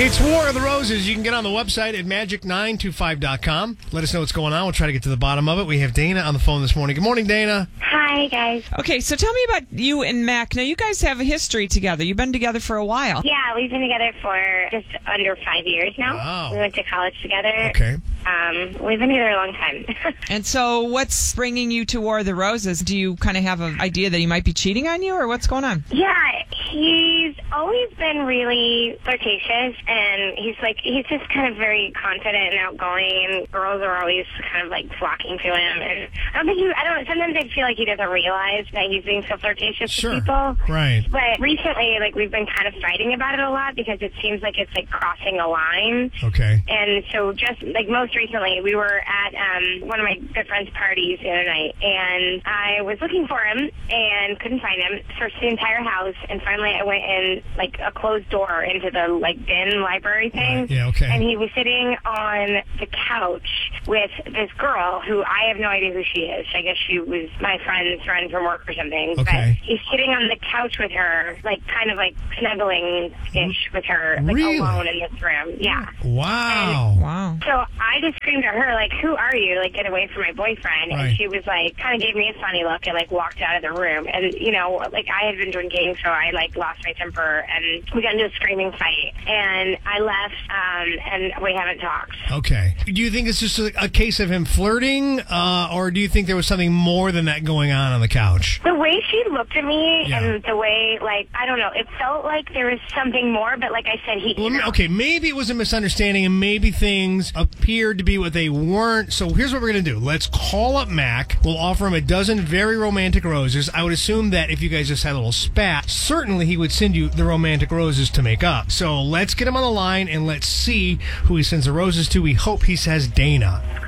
It's War of the Roses. You can get on the website at magic925.com. Let us know what's going on. We'll try to get to the bottom of it. We have Dana on the phone this morning. Good morning, Dana. Hi, guys. Okay, so tell me about you and Mac. Now, you guys have a history together. You've been together for a while. Yeah, we've been together for just under 5 years now. Wow. We went to college together. Okay. We've been together a long time. And so what's bringing you to War of the Roses? Do you kind of have an idea that he might be cheating on you, or what's going on? Yeah, he's always been really flirtatious, and he's just kind of very confident and outgoing, and girls are always kind of like flocking to him. And sometimes I feel like he doesn't realize that he's being so flirtatious with people. Right. But recently, we've been kind of fighting about it a lot because it seems like it's crossing a line. Okay. And so just most recently, we were at one of my good friend's parties the other night, and I was looking for him and couldn't find him. Searched the entire house, and finally I went in a closed door into the bin library thing. Right. Yeah, okay. And he was sitting on the couch with this girl who I have no idea who she is. I guess she was my friend's friend from work or something. Okay. But he's sitting on the couch with her, kind of snuggling-ish with her, Really? alone in this room. Yeah. Wow. Wow. So I just screamed at her, who are you? Get away from my boyfriend. Right. And she was kind of gave me a funny look and walked out of the room. And, I had been drinking, so I lost my temper, and we got into a screaming fight. And I left, and we haven't talked. Okay. Do you think it's just a case of him flirting, or do you think there was something more than that going on the couch? The way she looked at me, Yeah. and the way, I don't know, it felt like there was something more, but like I said, Okay, maybe it was a misunderstanding, and maybe things appeared to be what they weren't. So here's what we're going to do. Let's call up Mac. We'll offer him a dozen very romantic roses. I would assume that if you guys just had a little spat, certainly he would send you the romantic roses to make up. So let's get him on the line, and let's see who he sends the roses to. We hope he says Dana.